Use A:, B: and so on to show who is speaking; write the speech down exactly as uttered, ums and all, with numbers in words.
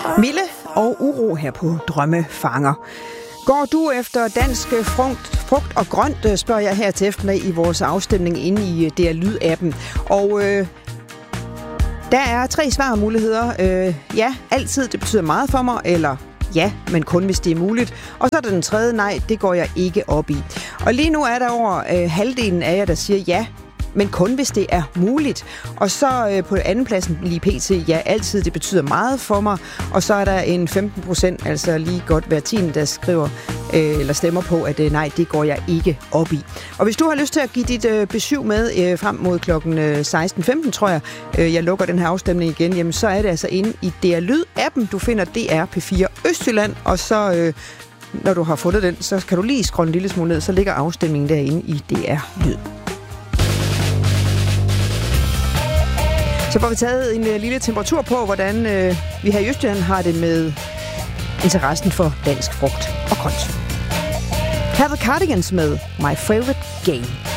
A: Mille og uro her på Drømmefanger. Går du efter dansk frugt, frugt og grønt, spørger jeg her til eftermiddag i vores afstemning inde i D R Lyd-appen. Og øh, der er tre svarmuligheder. Øh, ja, altid, det betyder meget for mig, eller ja, men kun hvis det er muligt. Og så er der den tredje, nej, det går jeg ikke op i. Og lige nu er der over øh, halvdelen af jer, der siger ja, men kun hvis det er muligt. Og så øh, på andenpladsen lige pt. Ja, altid, det betyder meget for mig. Og så er der en femten procent, altså lige godt hver tiende, der skriver øh, eller stemmer på, at øh, nej, det går jeg ikke op i. Og hvis du har lyst til at give dit øh, besøg med øh, frem mod klokken øh, seksten femten, tror jeg, øh, jeg lukker den her afstemning igen, jamen så er det altså inde i D R Lyd-appen. Du finder D R P fire Østjylland, og så øh, når du har fundet den, så kan du lige scrolle en lille smule ned, så ligger afstemningen derinde i D R Lyd. Så får vi taget en uh, lille temperatur på, hvordan uh, vi her i Østjylland har det med interessen for dansk frugt og grønt. Her er The Cardigans med My Favorite Game.